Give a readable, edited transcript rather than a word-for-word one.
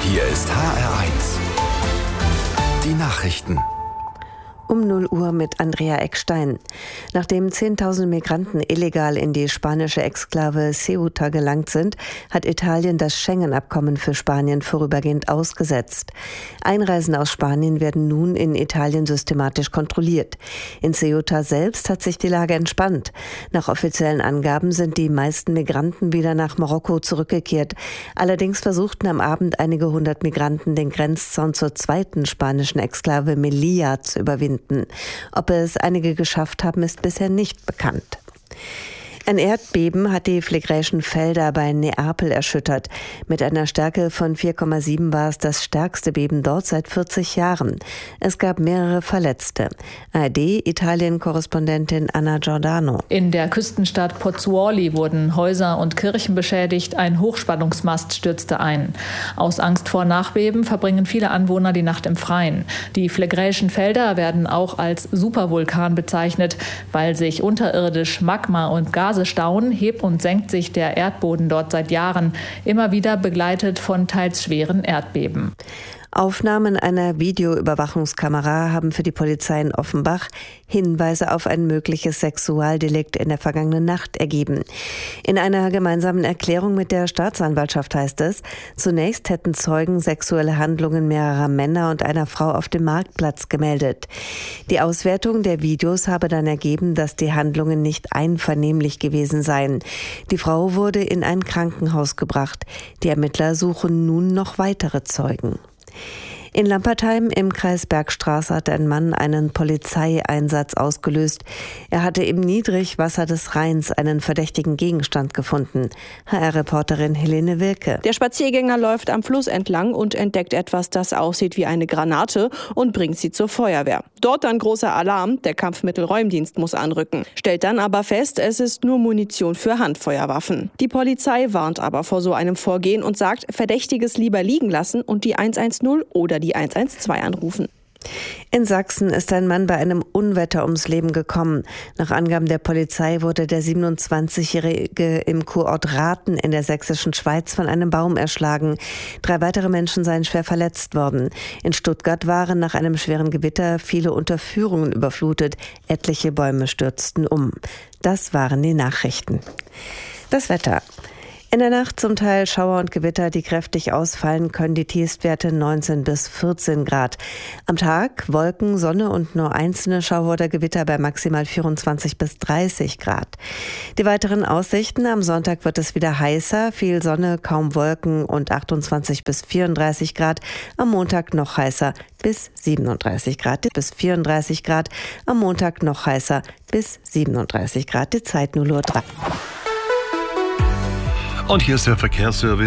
Hier ist HR1. Die Nachrichten. Um 0 Uhr mit Andrea Eckstein. Nachdem 10.000 Migranten illegal in die spanische Exklave Ceuta gelangt sind, hat Italien das Schengen-Abkommen für Spanien vorübergehend ausgesetzt. Einreisen aus Spanien werden nun in Italien systematisch kontrolliert. In Ceuta selbst hat sich die Lage entspannt. Nach offiziellen Angaben sind die meisten Migranten wieder nach Marokko zurückgekehrt. Allerdings versuchten am Abend einige 100 Migranten den Grenzzaun zur zweiten spanischen Exklave Melilla zu überwinden. Ob es einige geschafft haben, ist bisher nicht bekannt. Ein Erdbeben hat die phlegräischen Felder bei Neapel erschüttert. Mit einer Stärke von 4,7 war es das stärkste Beben dort seit 40 Jahren. Es gab mehrere Verletzte. ARD-Italien-Korrespondentin Anna Giordano. In der Küstenstadt Pozzuoli wurden Häuser und Kirchen beschädigt. Ein Hochspannungsmast stürzte ein. Aus Angst vor Nachbeben verbringen viele Anwohner die Nacht im Freien. Die phlegräischen Felder werden auch als Supervulkan bezeichnet, weil sich unterirdisch Magma und Gase stauen, hebt und senkt sich der Erdboden dort seit Jahren, immer wieder begleitet von teils schweren Erdbeben. Aufnahmen einer Videoüberwachungskamera haben für die Polizei in Offenbach Hinweise auf ein mögliches Sexualdelikt in der vergangenen Nacht ergeben. In einer gemeinsamen Erklärung mit der Staatsanwaltschaft heißt es, zunächst hätten Zeugen sexuelle Handlungen mehrerer Männer und einer Frau auf dem Marktplatz gemeldet. Die Auswertung der Videos habe dann ergeben, dass die Handlungen nicht einvernehmlich gewesen seien. Die Frau wurde in ein Krankenhaus gebracht. Die Ermittler suchen nun noch weitere Zeugen. In Lampertheim im Kreis Bergstraße hat ein Mann einen Polizeieinsatz ausgelöst. Er hatte im Niedrigwasser des Rheins einen verdächtigen Gegenstand gefunden. HR-Reporterin Helene Wilke. Der Spaziergänger läuft am Fluss entlang und entdeckt etwas, das aussieht wie eine Granate und bringt sie zur Feuerwehr. Dort dann großer Alarm, der Kampfmittelräumdienst muss anrücken. Stellt dann aber fest, es ist nur Munition für Handfeuerwaffen. Die Polizei warnt aber vor so einem Vorgehen und sagt, Verdächtiges lieber liegen lassen und die 110 oder die 112 anrufen. In Sachsen ist ein Mann bei einem Unwetter ums Leben gekommen. Nach Angaben der Polizei wurde der 27-Jährige im Kurort Rathen in der sächsischen Schweiz von einem Baum erschlagen. 3 weitere Menschen seien schwer verletzt worden. In Stuttgart waren nach einem schweren Gewitter viele Unterführungen überflutet. Etliche Bäume stürzten um. Das waren die Nachrichten. Das Wetter. In der Nacht zum Teil Schauer und Gewitter, die kräftig ausfallen können, die Tiefstwerte 19 bis 14 Grad. Am Tag Wolken, Sonne und nur einzelne Schauer oder Gewitter bei maximal 24 bis 30 Grad. Die weiteren Aussichten: Am Sonntag wird es wieder heißer, viel Sonne, kaum Wolken und 28 bis 34 Grad. Am Montag noch heißer bis 37 Grad. Bis 34 Grad. Am Montag noch heißer bis 37 Grad. Die Zeit 0:03 Uhr. Und hier ist der Verkehrsservice.